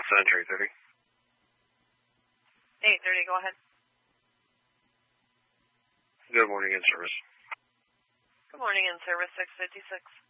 Century 30. 830, go ahead. Good morning, in service. Good morning, in service 656.